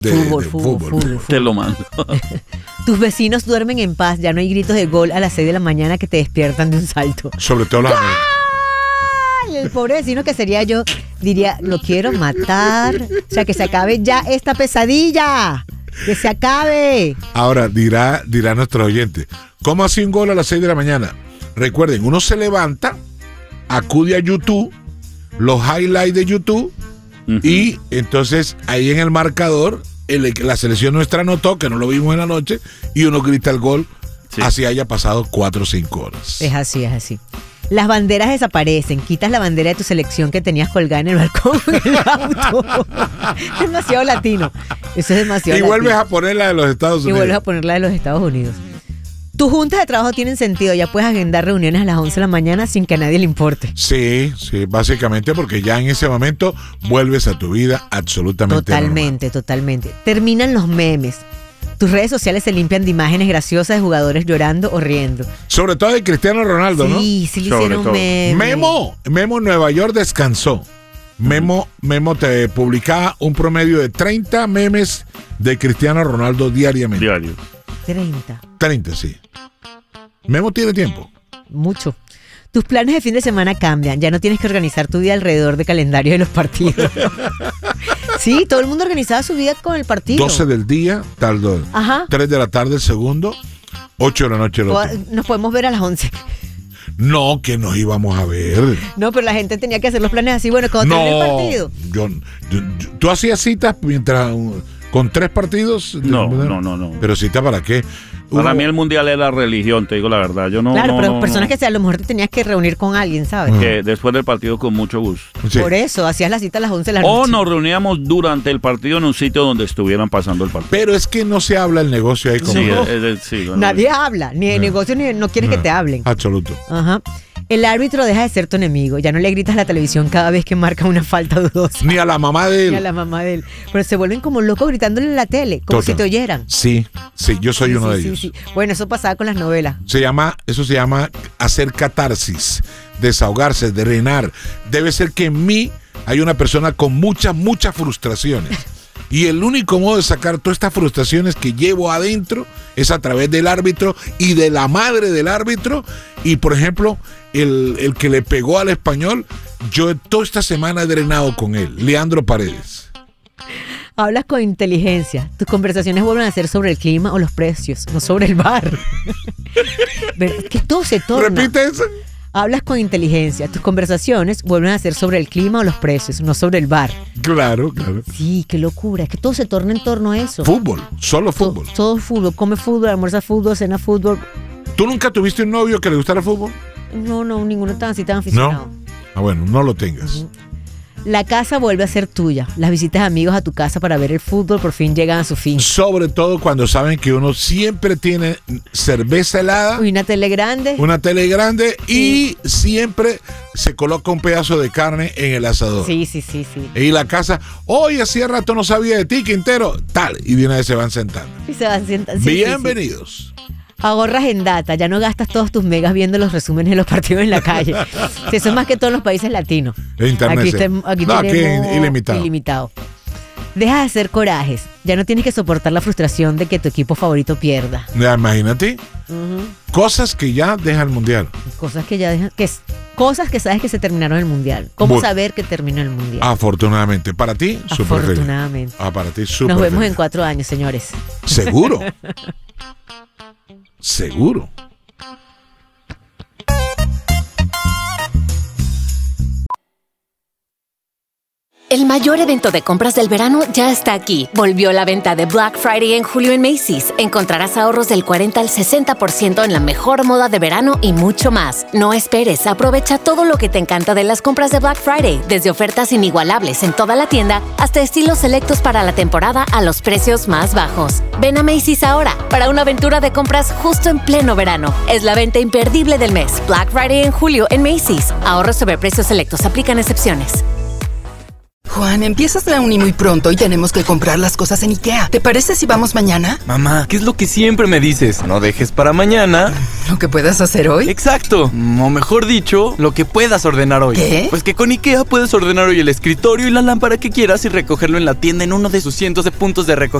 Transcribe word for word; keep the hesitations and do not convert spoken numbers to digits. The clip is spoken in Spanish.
De, fútbol, de fútbol, fútbol. fútbol, fútbol. Te lo mando. Tus vecinos duermen en paz, ya no hay gritos de gol a las seis de la mañana que te despiertan de un salto. Sobre todo las... Ay, el pobre vecino que sería yo, diría, lo quiero matar. O sea, que se acabe ya esta pesadilla. Que se acabe. Ahora, dirá, dirá nuestro oyente, ¿cómo así un gol a las seis de la mañana? Recuerden, uno se levanta, acude a YouTube, los highlights de YouTube, uh-huh. y entonces ahí en el marcador, el, la selección nuestra anotó, que no lo vimos en la noche, y uno grita el gol, sí. Así haya pasado cuatro o cinco horas. Es así, es así. Las banderas desaparecen, quitas la bandera de tu selección que tenías colgada en el balcón del auto. Es demasiado latino. Eso es demasiado y latino. vuelves a poner la de los Estados Unidos. Y vuelves a poner la de los Estados Unidos. Tus juntas de trabajo tienen sentido, ya puedes agendar reuniones a las once de la mañana sin que a nadie le importe. Sí, sí, básicamente porque ya en ese momento vuelves a tu vida absolutamente Totalmente, normal. totalmente. Terminan los memes. Tus redes sociales se limpian de imágenes graciosas de jugadores llorando o riendo. Sobre todo de Cristiano Ronaldo, sí, ¿no? Sí, sí le Sobre hicieron todo. memes. Memo, Memo en Nueva York descansó. Memo, Memo te publicaba un promedio de treinta memes de Cristiano Ronaldo diariamente. Diario. treinta. treinta, sí. Memo tiene tiempo. Mucho. Tus planes de fin de semana cambian. Ya no tienes que organizar tu día alrededor del calendario de los partidos. Sí, todo el mundo organizaba su vida con el partido. doce del día, tal dos. Ajá. tres de la tarde el segundo, ocho de la noche el otro. Nos podemos ver a las once. No, que nos íbamos a ver. No, pero la gente tenía que hacer los planes así. Bueno, cuando No, termine el partido. Yo, yo, yo- ¿tú hacías citas mientras con tres partidos? No, no, no, no. ¿Pero cita para qué? Para Uno- mí el mundial es la religión, te digo la verdad. Yo no. Claro, no, pero no, personas no. que a lo mejor te tenías que reunir con alguien, ¿sabes? Que después del partido con mucho gusto. Sí. Por eso, hacías la cita a las once de la noche. O nos reuníamos durante el partido en un sitio donde estuvieran pasando el partido. Pero es que no se habla el negocio ahí como... Sí, No. es- es- sí, bueno, Nadie habla, ni de No. negocio, ni no quieres que te hablen. Absoluto. Ajá. El árbitro deja de ser tu enemigo. Ya no le gritas a la televisión cada vez que marca una falta dudosa. Ni a la mamá de él. Ni a la mamá de él. Pero se vuelven como locos gritándole en la tele, como Total. si te oyeran. Sí, sí, yo soy Sí, uno sí, de sí, ellos. sí. Bueno, eso pasaba con las novelas. Se llama, eso se llama hacer catarsis, desahogarse, drenar. Debe ser que en mí hay una persona con muchas, muchas frustraciones. Y el único modo de sacar todas estas frustraciones que llevo adentro es a través del árbitro y de la madre del árbitro. Y por ejemplo, el, el que le pegó al Español, yo toda esta semana he drenado con él, Leandro Paredes. Hablas con inteligencia. Tus conversaciones vuelven a ser sobre el clima o los precios, no sobre el bar. ¿Verdad? Que todo se torna. Repite eso. Hablas con inteligencia. Tus conversaciones vuelven a ser sobre el clima o los precios, no sobre el bar. Claro, claro. Sí, qué locura. Es que todo se torna en torno a eso. Fútbol, solo To- fútbol. Todo fútbol. Come fútbol, almuerza fútbol, cena fútbol. ¿Tú nunca tuviste un novio que le gustara el fútbol? No, no, ninguno tan así tan aficionado. No. Ah, bueno, no lo tengas. La casa vuelve a ser tuya. Las visitas de amigos a tu casa para ver el fútbol por fin llegan a su fin. Sobre todo cuando saben que uno siempre tiene cerveza helada, Uy, una tele grande. una tele grande y siempre se coloca un pedazo de carne en el asador. Sí, sí, sí, sí. Y la casa, hoy hacía rato no sabía de ti, Quintero, tal. Y de una vez se van sentando. Y se van sentando. Sí, sí, sí. Bienvenidos. Ahorras en data, ya no gastas todos tus megas viendo los resúmenes de los partidos en la calle. Sí, eso es más que todos los países latinos. En internet, Aquí, sí. tem- aquí No, aquí tenemos ilimitado. ilimitado. Deja de hacer corajes. Ya no tienes que soportar la frustración de que tu equipo favorito pierda. Ya, imagínate, Ujú. cosas que ya deja el mundial. Cosas que ya dejan, que es- cosas que sabes que se terminaron el mundial. ¿Cómo Bueno. saber que terminó el mundial? Afortunadamente. Para ti, súper feliz. Afortunadamente. Ah, para ti, súper Nos vemos feliz. en cuatro años, señores. Seguro. Seguro. El mayor evento de compras del verano ya está aquí. Volvió la venta de Black Friday en julio en Macy's. Encontrarás ahorros del cuarenta al sesenta por ciento en la mejor moda de verano y mucho más. No esperes, aprovecha todo lo que te encanta de las compras de Black Friday, desde ofertas inigualables en toda la tienda hasta estilos selectos para la temporada a los precios más bajos. Ven a Macy's ahora para una aventura de compras justo en pleno verano. Es la venta imperdible del mes. Black Friday en julio en Macy's. Ahorros sobre precios selectos. Aplican excepciones. Juan, empiezas la uni muy pronto y tenemos que comprar las cosas en IKEA. ¿Te parece si vamos mañana? Mamá, ¿qué es lo que siempre me dices? No dejes para mañana ¿Lo que puedas hacer hoy? Exacto, o mejor dicho, lo que puedas ordenar hoy. ¿Qué? Pues que con IKEA puedes ordenar hoy el escritorio y la lámpara que quieras y recogerlo en la tienda en uno de sus cientos de puntos de recogida.